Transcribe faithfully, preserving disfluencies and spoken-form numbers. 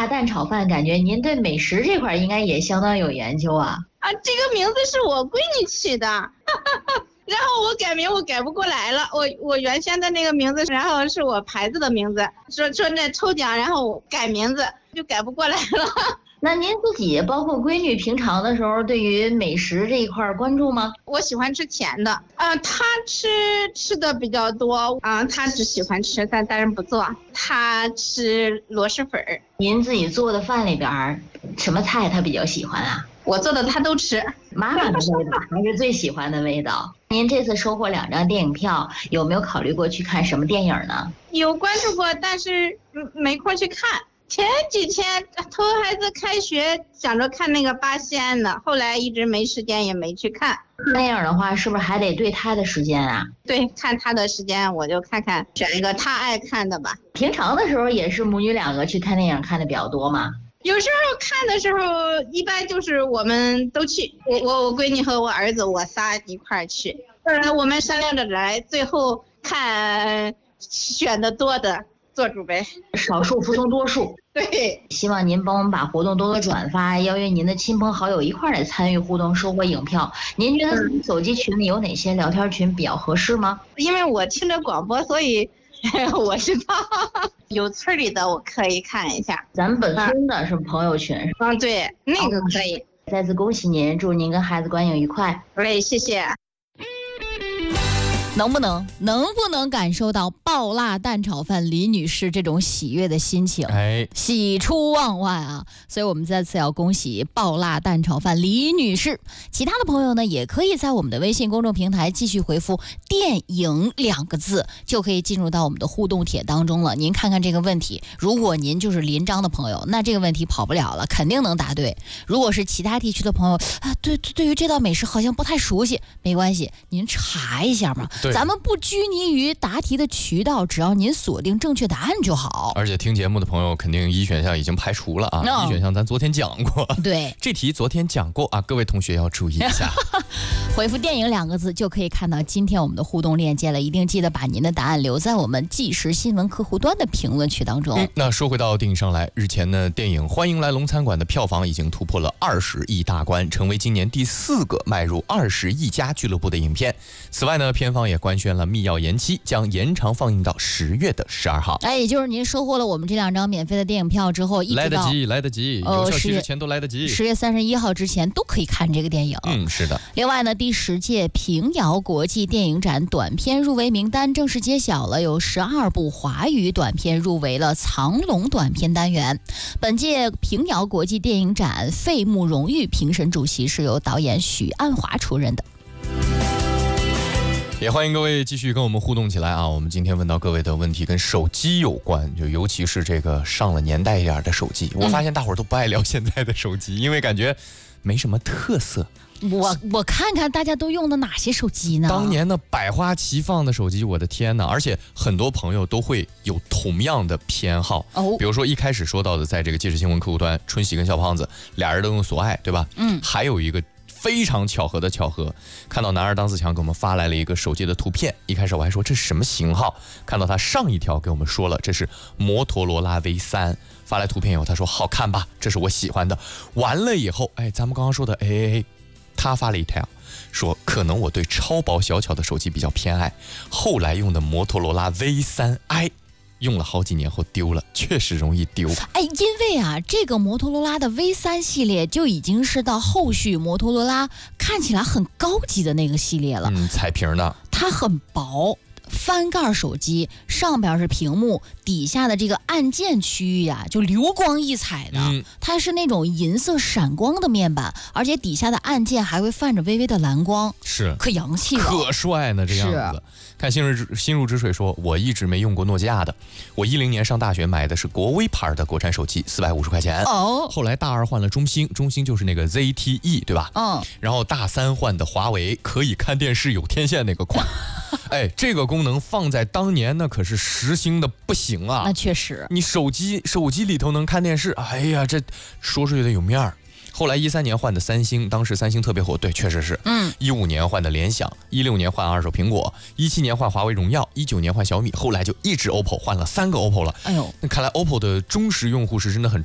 辣蛋炒饭，感觉您对美食这块应该也相当有研究啊。 啊，这个名字是我闺女起的。然后我改名我改不过来了，我我原先的那个名字，然后是我牌子的名字，说说那抽奖，然后我改名字就改不过来了。 那您自己包括闺女平常的时候，对于美食这一块关注吗？ 我喜欢吃甜的，呃，她吃吃的比较多啊、呃，她只喜欢吃，但但是不做。她吃螺蛳粉儿。 您自己做的饭里边什么菜她比较喜欢啊？ 我做的她都吃， 妈妈的味道还是最喜欢的味道。您这次收获两张电影票，有没有考虑过去看什么电影呢？ 有关注过，但是没空去看。前几天头孩子开学，想着看那个八仙呢，后来一直没时间，也没去看。 电影的话，是不是还得对他的时间啊？ 对，看他的时间，我就看看选一个他爱看的吧。 平常的时候也是母女两个去看电影看的比较多吗？ 有时候看的时候，一般就是我们都去，我我我闺女和我儿子，我仨一块儿去。呃，我们商量着来，最后看选的多的做主呗， 少数服从多数。 对， 希望您帮我们把活动多多转发，邀约您的亲朋好友一块儿来参与互动，收获影票。您觉得手机群里有哪些聊天群比较合适吗？ 因为我听着广播，所以我知道有村里的我可以看一下。 咱们本村的是朋友群。 嗯，对，那个可以。 再次恭喜您，祝您跟孩子观影愉快。 喂，谢谢。 能不能能不能感受到爆辣蛋炒饭李女士这种喜悦的心情？ 哎， 喜出望外啊！所以我们再次要恭喜爆辣蛋炒饭李女士。其他的朋友呢，也可以在我们的微信公众平台继续回复电影两个字，就可以进入到我们的互动帖当中了。您看看这个问题，如果您就是临漳的朋友，那这个问题跑不了了，肯定能答对。如果是其他地区的朋友啊，对对于这道美食好像不太熟悉，没关系，您查一下嘛。咱们不拘泥于答题的渠道，只要您锁定正确答案就好。 而且听节目的朋友肯定一选项已经排除了啊， no. 一选项咱昨天讲过， 对， 这题昨天讲过啊，各位同学要注意一下。 回复电影两个字就可以看到今天我们的互动链接了，一定记得把您的答案留在我们即时新闻客户端的评论区当中。 嗯、那说回到电影上来，日前呢，电影《欢迎来龙餐馆》的票房已经突破了二十亿大关，成为今年第四个迈入二十亿家俱乐部的影片。此外呢，片方也官宣了密钥延期，将延长放映到十月的十二号。 哎，也就是您收获了我们这两张免费的电影票之后，一直到来得及，来得及，有效期之前都来得及。 十月三十一号之前都可以看这个电影。 嗯，是的。 另外呢，第十届平遥国际电影展短片入围名单正式揭晓了，有十二部华语短片入围了藏龙短片单元。本届平遥国际电影展费穆荣誉评审主席是由导演许鞍华出任的。 也欢迎各位继续跟我们互动起来啊！我们今天问到各位的问题跟手机有关，就尤其是这个上了年代一点的手机。我发现大伙儿都不爱聊现在的手机，因为感觉没什么特色。 我我看看大家都用的哪些手机呢？ 当年的百花齐放的手机，我的天哪！而且很多朋友都会有同样的偏好， 哦， 比如说一开始说到的，在这个即时新闻客户端，春喜跟小胖子俩人都用索爱，对吧？ 嗯， 还有一个非常巧合的巧合，看到男儿当自强给我们发来了一个手机的图片，一开始我还说这是什么型号，看到他上一条给我们说了这是摩托罗拉 V 三， 发来图片以后他说好看吧，这是我喜欢的。完了以后，哎，咱们刚刚说的，哎哎哎，他发了一条说可能我对超薄小巧的手机比较偏爱，后来用的摩托罗拉 V 三 I用了好几年后丢了，确实容易丢。 哎，因为啊，这个摩托罗拉的 V 三 系列就已经是到后续摩托罗拉看起来很高级的那个系列了。 嗯，彩屏的， 它很薄。翻盖手机上边是屏幕，底下的这个按键区域啊，就流光溢彩的、嗯、它是那种银色闪光的面板，而且底下的按键还会泛着微微的蓝光， 是可洋气了， 可帅呢这样子。看心如心如止水说，我一直没用过诺基亚的，我一零年上大学买的是国威牌的国产手机，四百五十块钱。 哦， 后来大二换了中兴，中兴就是那个 Z T E 对吧？ 嗯， 然后大三换的华为，可以看电视有天线那个款。哎，这个功能放在当年那可是时兴的不行啊。 那确实， 你手机手机里头能看电视，哎呀，这说出去得有面儿。后来一三年换的三星，当时三星特别火，对，确实是。 嗯， 一五年换的联想，一六年换二手苹果，一七年换华为荣耀，一九年换小米，后来就一直 O P P O 换了三个 O P P O 了。 哎呦， 那看来 O P P O 的忠实用户是真的很